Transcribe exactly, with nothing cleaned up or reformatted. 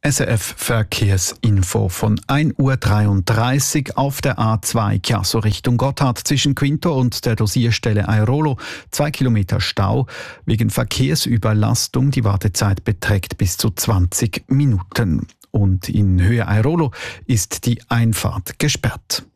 S R F Verkehrsinfo von ein Uhr dreiunddreißig auf der A zwei Chiasso Richtung Gotthard zwischen Quinto und der Dosierstelle Airolo. Zwei Kilometer Stau. Wegen Verkehrsüberlastung. Die Wartezeit beträgt bis zu zwanzig Minuten. Und in Höhe Airolo ist die Einfahrt gesperrt.